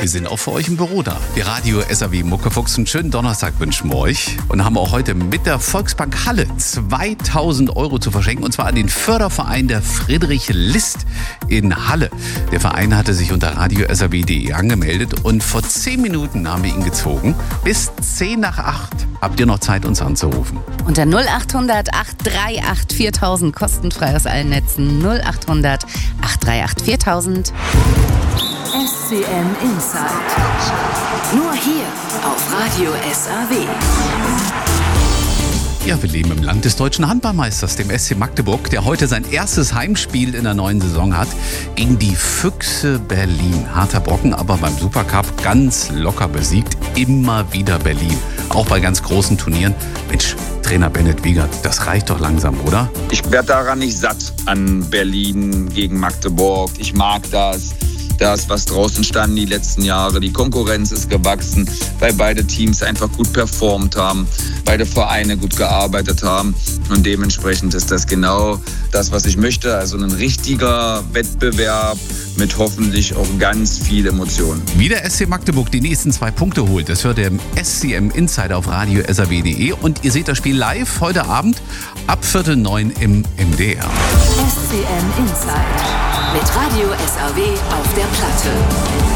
Wir sind auch für euch im Büro da. Die Radio SAW Muckefuchs, einen schönen Donnerstag wünschen wir euch. Und haben auch heute mit der Volksbank Halle 2000 € zu verschenken. Und zwar an den Förderverein der Friedrich List in Halle. Der Verein hatte sich unter radio.saw.de angemeldet und vor 10 Minuten haben wir ihn gezogen. Bis 10 nach 8 habt ihr noch Zeit, uns anzurufen. Unter 0800 838 4000, kostenfrei aus allen Netzen. 0800 838 4000. SCM Insight. Nur hier auf Radio SAW. Ja, wir leben im Land des deutschen Handballmeisters, dem SC Magdeburg, der heute sein erstes Heimspiel in der neuen Saison hat gegen die Füchse Berlin. Harter Brocken, aber beim Supercup ganz locker besiegt. Immer wieder Berlin, auch bei ganz großen Turnieren. Mensch, Trainer Bennett Wiegert, das reicht doch langsam, oder? Ich werde daran nicht satt, an Berlin gegen Magdeburg. Ich mag das. Das, was draußen stand die letzten Jahre. Die Konkurrenz ist gewachsen, weil beide Teams einfach gut performt haben, beide Vereine gut gearbeitet haben. Und dementsprechend ist das genau das, was ich möchte. Also ein richtiger Wettbewerb mit hoffentlich auch ganz viel Emotionen. Wie der SC Magdeburg die nächsten 2 Punkte holt, das hört ihr im SCM Insider auf radio.saw.de. Und ihr seht das Spiel live heute Abend ab 8:45 im MDR. SCM Insight. Mit Radio SAW auf der Platte.